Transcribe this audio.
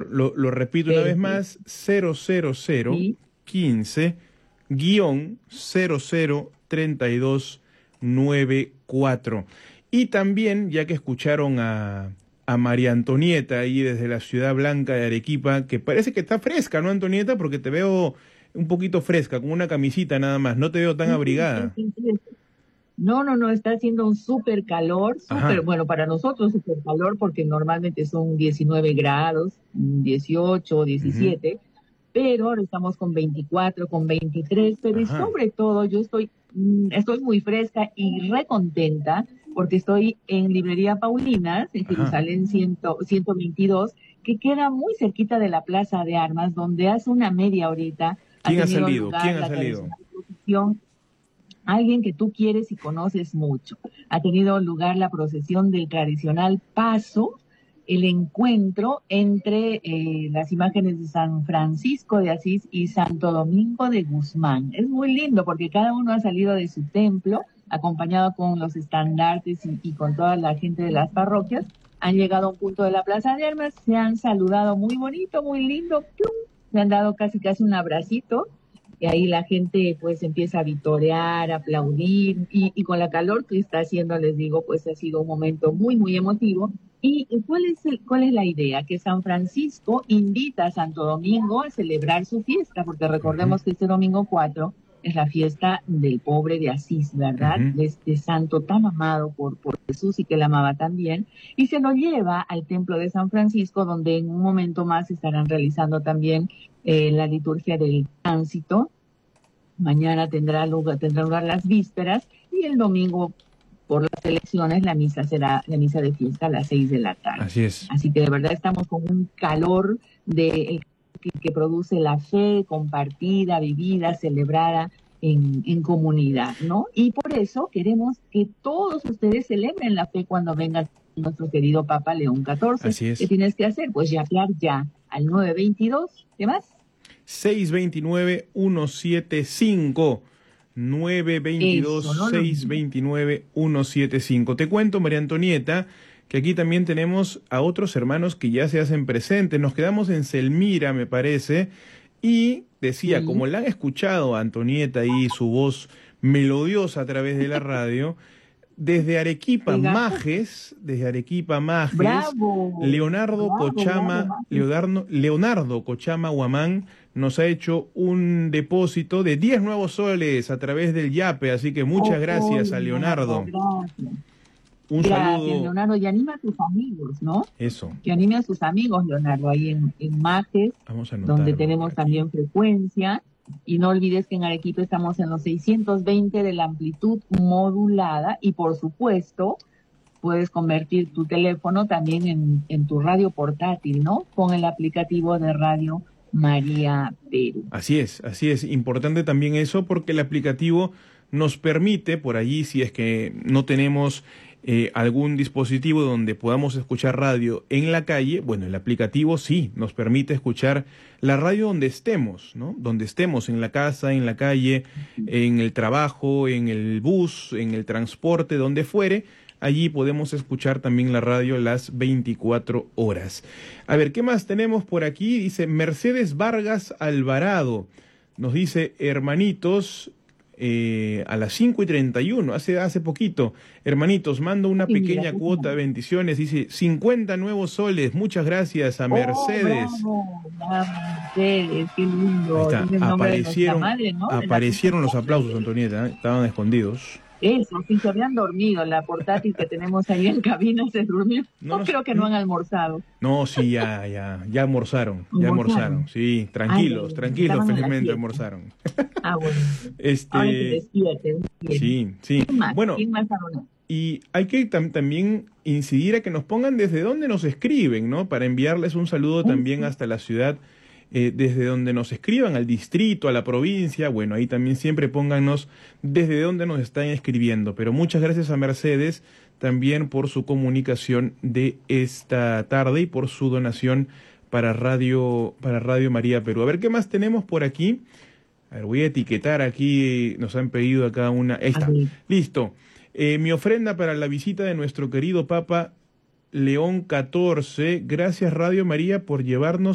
lo repito una vez más, 00015-003294. Y también, ya que escucharon a María Antonieta ahí desde la Ciudad Blanca de Arequipa, que parece que está fresca, ¿no, Antonieta? Porque te veo un poquito fresca, con una camisita nada más, no te veo tan abrigada. No, no, no, está haciendo un súper calor, súper, Ajá. bueno, para nosotros súper calor porque normalmente son 19 grados, 18, Ujú. 17, pero ahora estamos con 24, con 23, pero y Ajá. sobre todo yo estoy muy fresca y recontenta porque estoy en Librería Paulinas, en Ajá. Jerusalén 122, que queda muy cerquita de la Plaza de Armas, donde hace una media horita ha ¿Quién ha tenido salido? lugar ¿Quién ha la salido? tradicional procesión. Alguien que tú quieres y conoces mucho. Ha tenido lugar la procesión del tradicional paso, el encuentro entre las imágenes de San Francisco de Asís y Santo Domingo de Guzmán. Es muy lindo porque cada uno ha salido de su templo, acompañado con los estandartes y con toda la gente de las parroquias. Han llegado a un punto de la Plaza de Armas, se han saludado muy bonito, muy lindo, ¡plum! Se han dado casi casi un abracito y ahí la gente pues empieza a vitorear, a aplaudir y con la calor que está haciendo, les digo, pues ha sido un momento muy, muy emotivo. ¿Y cuál es la idea? Que San Francisco invita a Santo Domingo a celebrar su fiesta, porque Ujú. recordemos que este domingo 4 es la fiesta del pobre de Asís, ¿verdad? Ujú. De este santo tan amado por Jesús y que él amaba también. Y se lo lleva al templo de San Francisco, donde en un momento más estarán realizando también la liturgia del tránsito. Mañana tendrá lugar las vísperas y el domingo, por las elecciones, la misa será la misa de fiesta a las 6 de la tarde. Así es. Así que de verdad estamos con un calor que produce la fe compartida, vivida, celebrada en comunidad, ¿no? Y por eso queremos que todos ustedes celebren la fe cuando venga nuestro querido Papa León XIV. Así ¿Qué es. tienes que hacer? Pues llamear ya al 922. ¿Qué más? 629-175. Eso, no lo olvides. 922-629-175. Te cuento, María Antonieta, que aquí también tenemos a otros hermanos que ya se hacen presentes. Nos quedamos en Selmira, me parece, y decía, Sí, como la han escuchado a Antonieta y su voz melodiosa a través de la radio, pegajoso. Desde Arequipa Majes, Bravo, Leonardo bravo, bravo, Cochama, Mati. Leonardo Cochama Huamán nos ha hecho un depósito de 10 nuevos soles a través del Yape, así que muchas Oh, gracias a Leonardo, Leonardo. gracias. Un Gracias, saludo, Leonardo. Y anima a tus amigos, ¿no? eso, Que anime a sus amigos, Leonardo, ahí en Majes, vamos a donde anotarlo por tenemos aquí. también frecuencia. Y no olvides que en Arequipa estamos en los 620 de la amplitud modulada. Y por supuesto, puedes convertir tu teléfono también en tu radio portátil, ¿no? Con el aplicativo de Radio María Perú. Así es, importante también eso porque el aplicativo nos permite por allí, si es que no tenemos algún dispositivo donde podamos escuchar radio en la calle, bueno, el aplicativo sí nos permite escuchar la radio donde estemos, ¿no? Donde estemos, en la casa, en la calle, en el trabajo, en el bus, en el transporte, donde fuere. Allí podemos escuchar también la radio las 24 horas. A ver, ¿qué más tenemos por aquí? Dice Mercedes Vargas Alvarado. Nos dice, hermanitos, a las 5:31, hace poquito. Hermanitos, mando una Y mira, pequeña cuota de bendiciones. Dice, 50 nuevos soles. Muchas gracias a oh, Mercedes. bravo, bravo, ustedes, qué Ahí lindo. está, Tiene el nombre de nuestra madre, ¿no? De la Virgen aparecieron los aplausos, Siempre. Antonieta, ¿eh? Estaban escondidos. Eso, sí, se habían dormido. La portátil que tenemos ahí en cabina se durmió. No No nos, creo que no han almorzado. No, sí, ya Almorzaron. almorzaron, sí, Ay, ay, ay, tranquilos, estaban en la felizmente fiesta. almorzaron. Ah, bueno. Ahora que Este, despierten. Bien. sí, sí. ¿Quién más? Bueno, ¿Quién más habló? y hay que también incidir a que nos pongan desde dónde nos escriben, ¿no? Para enviarles un saludo también Eso. hasta la ciudad, desde donde nos escriban, al distrito, a la provincia. Bueno, ahí también siempre pónganos desde dónde nos están escribiendo. Pero muchas gracias a Mercedes también por su comunicación de esta tarde y por su donación para Radio María Perú. A ver, ¿qué más tenemos por aquí? A ver, voy a etiquetar aquí, nos han pedido acá una... Ahí A está, ver. listo. Mi ofrenda para la visita de nuestro querido Papa León XIV. Gracias Radio María por llevarnos